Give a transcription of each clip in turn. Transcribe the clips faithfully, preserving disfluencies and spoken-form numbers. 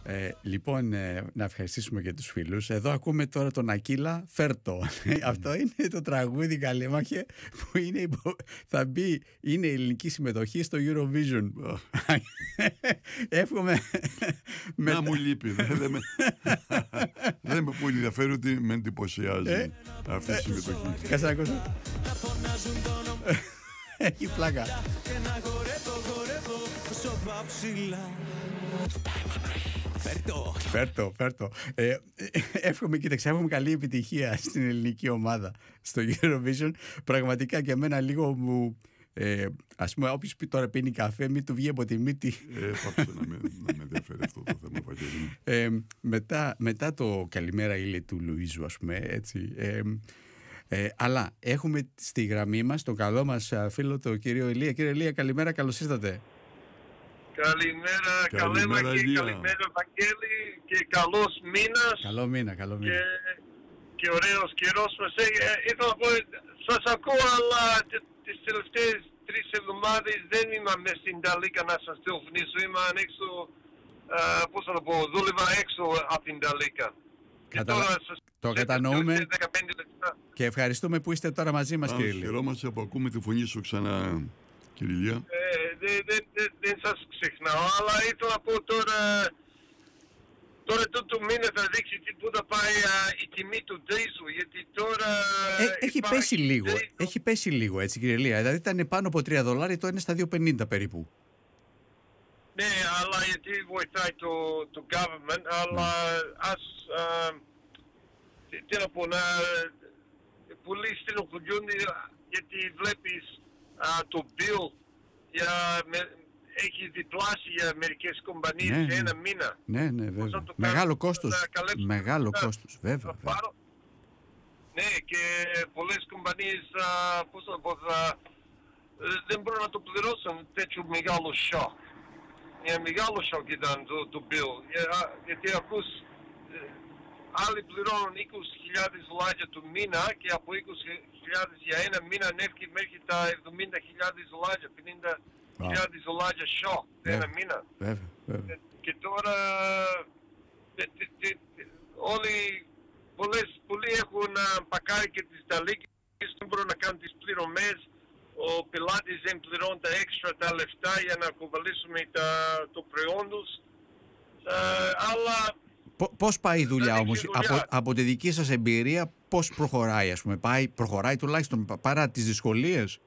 Ε, λοιπόν, ε, να ευχαριστήσουμε και τους φίλους. Εδώ ακούμε τώρα τον Ακύλα Φέρτο. Αυτό είναι το τραγούδι, Καλέμαχε, που είναι υπο... θα μπει, είναι η ελληνική συμμετοχή στο Eurovision. Εύχομαι. Να μου λείπει. Δεν με, δεν με πολύ ενδιαφέρει ότι με εντυπωσιάζει ε, αυτή η ε, συμμετοχή. Κάτσε να ακούσω. Έχει πλάκα. Φέρτο, φέρτο, φέρτο. Ε, εύχομαι, κοίταξε, εύχομαι καλή επιτυχία στην ελληνική ομάδα στο Eurovision. Πραγματικά και εμένα λίγο μου... Ε, ας πούμε, όποιος τώρα πίνει καφέ, μην του βγει από τη μύτη. Ε, πάψε να με, να με ενδιαφέρει αυτό το θέμα, Βαγγέλη. Ε, μετά, μετά το καλημέρα ήλιο του Λουίζου, ας πούμε, έτσι... Ε, Ε, αλλά έχουμε στη γραμμή μας τον καλό μας φίλο, τον κύριο Ηλία. Κύριε Ηλία, καλημέρα, καλώς ήρθατε. Καλημέρα, καλημέρα και καλημέρα Βαγγέλη και καλός μήνας. Καλό μήνα, καλό μήνα. Και, και ωραίος καιρός μας. Ε, ήθελα να πω, σας ακούω, αλλά τις τελευταίες τρεις εβδομάδες δεν είμαι μέσα στην Ταλίκα να σας τηλεφωνήσω. Είμαι έξω, α, πώς θα το πω, δούλευα έξω από την Ταλίκα. Κατα... Το κατανοούμε και ευχαριστούμε που είστε τώρα μαζί μας, κύριε Ηλία. Χαιρόμαστε που ακούμε τη φωνή σου ξανά, κύριε Ηλία. Ε, δεν δε, δε, δε σας ξεχνάω, αλλά ήθελα να πω τώρα, τώρα τούτο μήνα θα δείξει πού θα πάει α, η τιμή του ντίζελ, γιατί τώρα... Ε, έχει πέσει λίγο, ντίζελ. έχει πέσει λίγο έτσι, κύριε Ηλία, δηλαδή ήταν πάνω από τρία δολάρια, τώρα είναι στα δύο πενήντα περίπου. Ναι, αλλά γιατί βοηθάει το, το government, αλλά ας... Α, τι, τι να πω, να... Πολλοί στενοχωριούνται γιατί βλέπεις α, το bill για, με, έχει διπλάσει για μερικές κομπανίες ναι, σε ένα μήνα. Ναι, ναι, βέβαια. Μεγάλο κόστος. Μεγάλο να, κόστος, βέβαια. Να βέβαια. Ναι, και πολλές κομπανίες, α, πώς θα πω, θα, δεν μπορούν να το πληρώσουν τέτοιο μεγάλο σοκ. Είναι μεγάλο σοκ ήταν το, το bill. Για, γιατί ακούς, άλλοι πληρώνουν είκοσι χιλιάδες δολάρια το μήνα και από είκοσι χιλιάδες για ένα μήνα ανέβηκε μέχρι τα εβδομήντα χιλιάδες δολάρια, πενήντα χιλιάδες δολάρια σοκ ένα μήνα. Βέβαια, βέβαια. Και τώρα τε, τε, τε, τε, όλοι, πολλές, πολλοί έχουν πακάρει και τις ταλίκες, δεν μπορούν να κάνουν τις πληρωμές. Ο πελάτης δεν πληρώνει τα έξτρα τα λεφτά για να κουβαλήσουμε τα, το προϊόν τους. Uh, αλλά... Πώς πάει η δουλειά όμως, δουλειά. Από, από τη δική σας εμπειρία, πώς προχωράει, ας πούμε, πάει, προχωράει τουλάχιστον παρά τις δυσκολίες?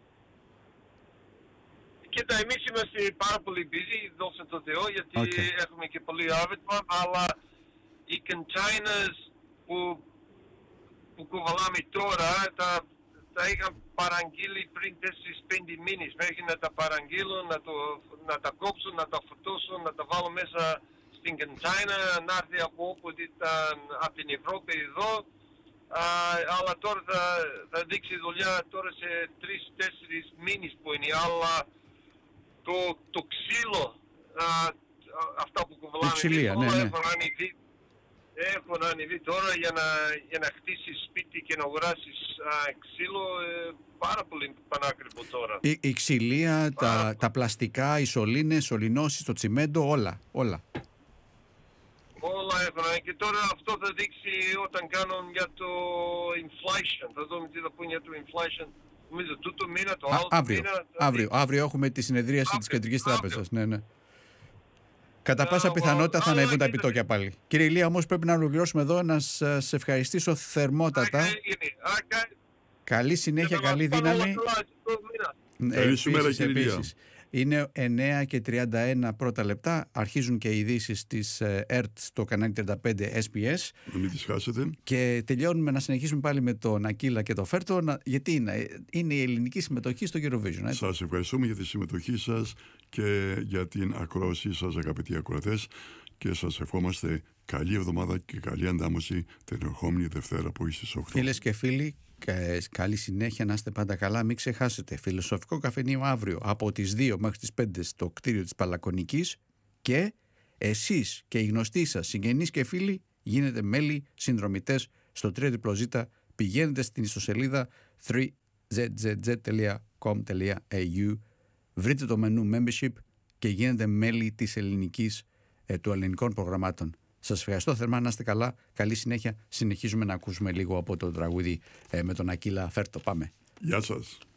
Κοίτα, εμείς είμαστε πάρα πολύ busy, δώσε το Θεό, γιατί okay. έχουμε και πολύ άβετμα, αλλά οι containers που, που κουβαλάμε τώρα, τα, τα είχαν παραγγείλει πριν τέσσερις πέντε μήνες, μέχρι να τα παραγγείλουν, να, το, να τα κόψουν, να τα φορτώσουν, να τα βάλουν μέσα στην container, να έρθει από όπου ήταν από την Ευρώπη εδώ. Α, αλλά τώρα θα, θα δείξει δουλειά τώρα σε τρεις τέσσερις μήνες που είναι, αλλά το, το ξύλο, α, αυτά που κουβαλάνε, ξυλία, ναι, ναι. έχουν ανεβεί, έχουν ανεβεί τώρα για να, για να χτίσεις σπίτι και να αγοράσεις α, ξύλο, ε, πάρα πολύ πανάκριβο τώρα. Η, η ξυλία, τα, τα πλαστικά, οι σωλήνες, σωληνώσεις, το τσιμέντο, όλα, όλα. Όλα έχουν και τώρα αυτό θα δείξει όταν κάνουν για το inflation. Θα δούμε τι θα πούνε για το inflation. Νομίζω τούτο μήνα, το άλλο αύριο, μήνα. Αύριο, δείξει... αύριο έχουμε τη συνεδρίαση αύριο, της Κεντρικής Τράπεζας. Ναι, ναι. Κατά πάσα πιθανότητα θα ανέβουν τα επιτόκια πάλι. Κύριε Ηλία, όμως πρέπει να ολοκληρώσουμε εδώ. Να σας ευχαριστήσω θερμότατα. Καλή συνέχεια, καλή δύναμη. Καλή σήμερα, κύριε Ηλία. Είναι εννέα και τριάντα ένα πρώτα λεπτά. Αρχίζουν και οι ειδήσεις της ΕΡΤ στο κανάλι τριάντα πέντε ες μπι ες. Να μην τις χάσετε. Και τελειώνουμε να συνεχίσουμε πάλι με τον Ακύλα και τον Φέρτο. Γιατί είναι, είναι η ελληνική συμμετοχή στο Eurovision. Έτσι. Σας ευχαριστούμε για τη συμμετοχή σας και για την ακρόαση σας, αγαπητοί ακροατές. Και σας ευχόμαστε καλή εβδομάδα και καλή αντάμωση την ερχόμενη Δευτέρα που είσαι στις οκτώ. Φίλες και φίλοι, καλή συνέχεια, να είστε πάντα καλά. Μην ξεχάσετε, φιλοσοφικό καφενείο αύριο από τις δύο μέχρι τις πέντε στο κτίριο της Παλακονικής, και εσείς και οι γνωστοί σας συγγενείς και φίλοι γίνετε μέλη, συνδρομητές στο double-u double-u double-u τελεία πηγαίνετε στην ιστοσελίδα θρι ζετ ζετ ζετ τελεία κομ τελεία έι γιου, βρείτε το μενού membership και γίνετε μέλη της ελληνικής ε, του ελληνικών προγραμμάτων. Σας ευχαριστώ θερμά, να είστε καλά, καλή συνέχεια. Συνεχίζουμε να ακούσουμε λίγο από το τραγούδι ε, με τον Ακύλα Φέρτο. Πάμε. Γεια σας.